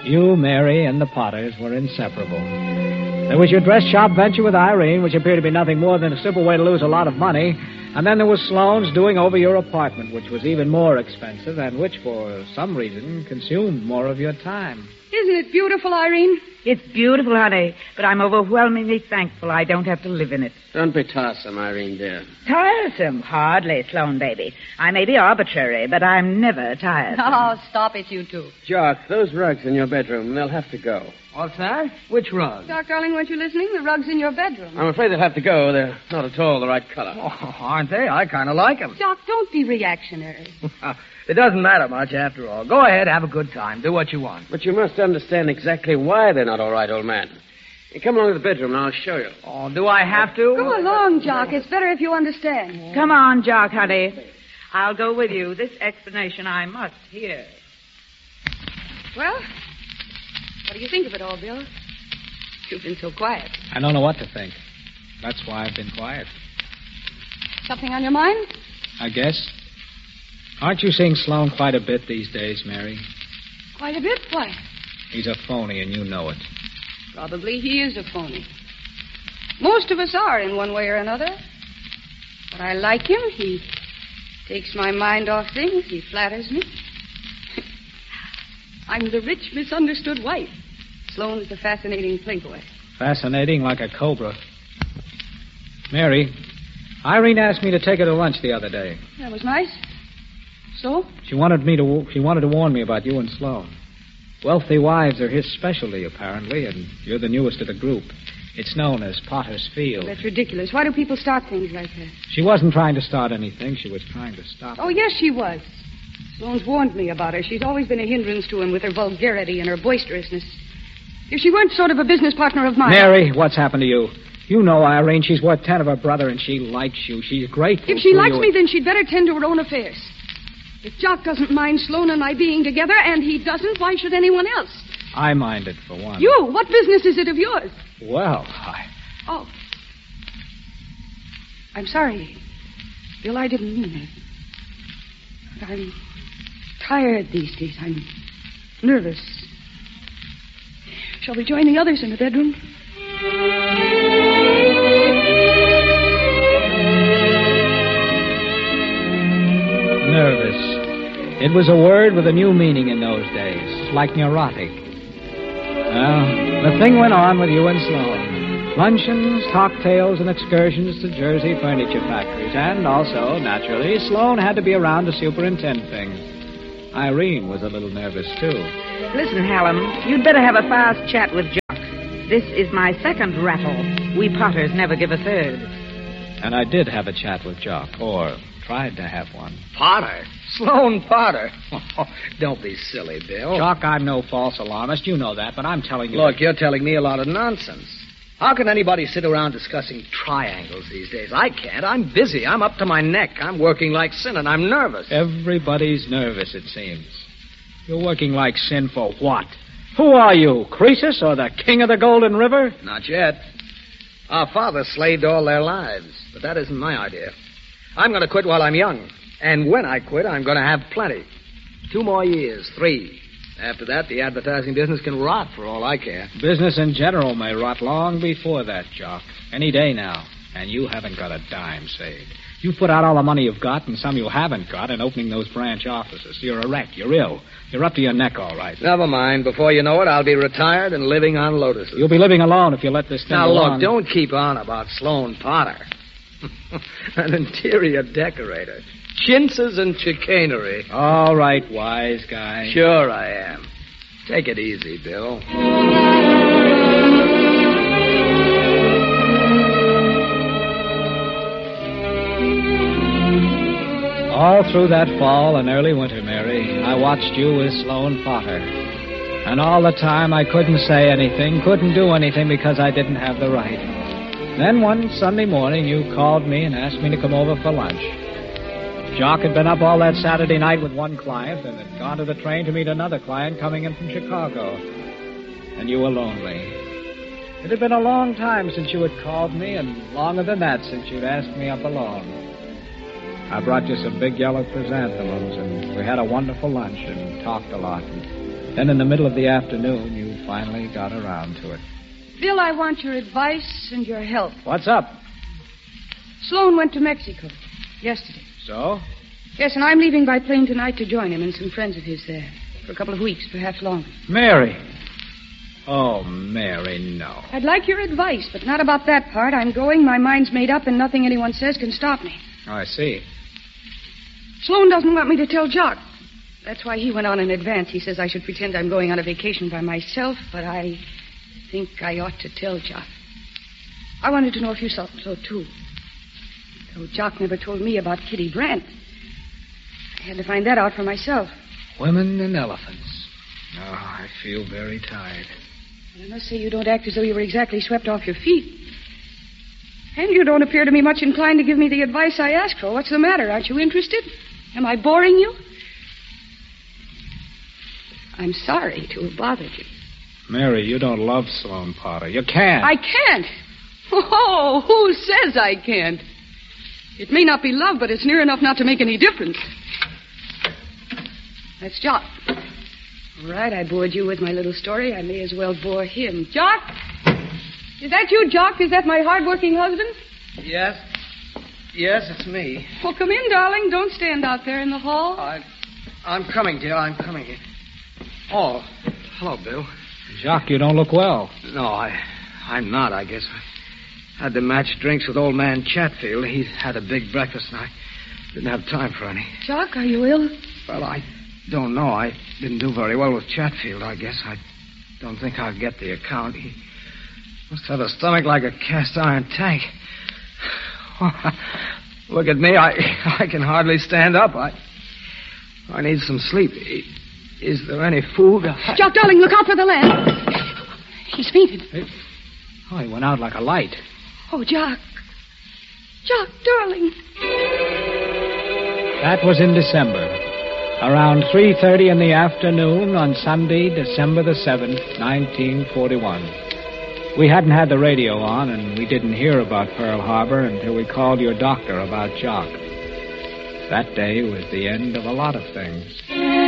You, Mary, and the Potters were inseparable. There was your dress shop venture with Irene, which appeared to be nothing more than a simple way to lose a lot of money. And then there was Sloane's doing over your apartment, which was even more expensive and which, for some reason, consumed more of your time. Isn't it beautiful, Irene? It's beautiful, honey, but I'm overwhelmingly thankful I don't have to live in it. Don't be tiresome, Irene, dear. Tiresome? Hardly, Sloane, baby. I may be arbitrary, but I'm never tiresome. Oh, stop it, you two. Jock, those rugs in your bedroom, they'll have to go. What's that? Which rug? Doc, darling, weren't you listening? The rug's in your bedroom. I'm afraid they'll have to go. They're not at all the right color. Oh, aren't they? I kind of like them. Doc, don't be reactionary. It doesn't matter much, after all. Go ahead, have a good time. Do what you want. But you must understand exactly why they're not all right, old man. You come along to the bedroom and I'll show you. Oh, do I have to? Go along, Jock. It's better if you understand. Come on, Jock, honey. I'll go with you. This explanation I must hear. Well, what do you think of it all, Bill? You've been so quiet. I don't know what to think. That's why I've been quiet. Something on your mind? I guess. Aren't you seeing Sloane quite a bit these days, Mary? Quite a bit. Why? He's a phony, and you know it. Probably he is a phony. Most of us are in one way or another. But I like him. He takes my mind off things. He flatters me. I'm the rich, misunderstood wife. Sloane is the fascinating playboy. Fascinating like a cobra. Mary, Irene asked me to take her to lunch the other day. That was nice. So? She wanted to warn me about you and Sloane. Wealthy wives are his specialty, apparently, and you're the newest of the group. It's known as Potter's Field. That's ridiculous. Why do people start things like that? She wasn't trying to start anything. She was trying to stop Oh, it. yes, she was. Sloane's warned me about her. She's always been a hindrance to him with her vulgarity and her boisterousness. If she weren't sort of a business partner of mine... Mary, what's happened to you? You know Irene. She's worth 10 of her brother, and she likes you. She's grateful If she to likes you. me, then she'd better tend to her own affairs. If Jock doesn't mind Sloane and I being together, and he doesn't, why should anyone else? I mind it, for one. You? What business is it of yours? Well, Oh. I'm sorry. Bill, I didn't mean it. But I'm tired these days. I'm nervous. Shall we join the others in the bedroom? Nervous. It was a word with a new meaning in those days, like neurotic. Well, the thing went on with you and Sloane. Luncheons, cocktails, and excursions to Jersey furniture factories. And also, naturally, Sloane had to be around to superintend things. Irene was a little nervous, too. Listen, Hallam, you'd better have a fast chat with Jock. This is my second rattle. We Potters never give a third. And I did have a chat with Jock, or tried to have one. Potter? Sloane Potter? Oh, don't be silly, Bill. Jock, I'm no false alarmist. You know that, but I'm telling you... Look, you're telling me a lot of nonsense. How can anybody sit around discussing triangles these days? I can't. I'm busy. I'm up to my neck. I'm working like sin, and I'm nervous. Everybody's nervous, it seems. You're working like sin for what? Who are you, Croesus or the king of the Golden River? Not yet. Our fathers slaved all their lives, but that isn't my idea. I'm going to quit while I'm young. And when I quit, I'm going to have plenty. 2 more years, 3. After that, the advertising business can rot for all I care. Business in general may rot long before that, Jock. Any day now. And you haven't got a dime saved. You put out all the money you've got and some you haven't got in opening those branch offices. You're a wreck. You're ill. You're up to your neck, all right. Never mind. Before you know it, I'll be retired and living on lotuses. You'll be living alone if you let this thing Now, go look, on. don't keep on about Sloane Potter. An interior decorator. Chintzes and chicanery. All right, wise guy. Sure I am. Take it easy, Bill. All through that fall and early winter, Mary, I watched you with Sloane Potter. And all the time I couldn't say anything, couldn't do anything because I didn't have the right. Then one Sunday morning, you called me and asked me to come over for lunch. Jock had been up all that Saturday night with one client and had gone to the train to meet another client coming in from Chicago. And you were lonely. It had been a long time since you had called me, and longer than that since you'd asked me up alone. I brought you some big yellow chrysanthemums, and we had a wonderful lunch and talked a lot. And Then in the middle of the afternoon, you finally got around to it. Bill, I want your advice and your help. What's up? Sloan went to Mexico yesterday. So? Yes, and I'm leaving by plane tonight to join him and some friends of his there. For a couple of weeks, perhaps longer. Mary. Oh, Mary, no. I'd like your advice, but not about that part. I'm going, my mind's made up, and nothing anyone says can stop me. Oh, I see. Sloan doesn't want me to tell Jock. That's why he went on in advance. He says I should pretend I'm going on a vacation by myself, but I think I ought to tell Jock. I wanted to know if you thought so, too. Though Jock never told me about Kitty Brant. I had to find that out for myself. Women and elephants. Oh, I feel very tired. I must say you don't act as though you were exactly swept off your feet. And you don't appear to me much inclined to give me the advice I asked for. What's the matter? Aren't you interested? Am I boring you? I'm sorry to have bothered you. Mary, you don't love Sloan Potter. You can't. I can't. Oh, who says I can't? It may not be love, but it's near enough not to make any difference. That's Jock. All right, I bored you with my little story. I may as well bore him. Jock? Is that you, Jock? Is that my hard-working husband? Yes. Yes, it's me. Well, come in, darling. Don't stand out there in the hall. I'm coming, dear. I'm coming. Oh, hello, Bill. Jock, you don't look well. No, I'm not, I guess. I had to match drinks with old man Chatfield. He had a big breakfast, and I didn't have time for any. Jock, are you ill? Well, I don't know. I didn't do very well with Chatfield, I guess. I don't think I'll get the account. He must have a stomach like a cast-iron tank. Look at me. I can hardly stand up. I need some sleep. Is there any food? Jock, darling, look out for the lamp. He's fainted. Oh, he went out like a light. Oh, Jock. Jock, darling. That was in December. Around 3:30 in the afternoon on Sunday, December the 7th, 1941. We hadn't had the radio on, and we didn't hear about Pearl Harbor until we called your doctor about Jock. That day was the end of a lot of things.